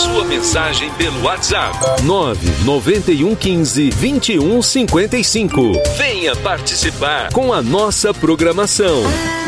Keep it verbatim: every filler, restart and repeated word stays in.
sua mensagem pelo WhatsApp. nove nove um um cinco, vinte e um cinquenta e cinco. Venha participar com a nossa programação.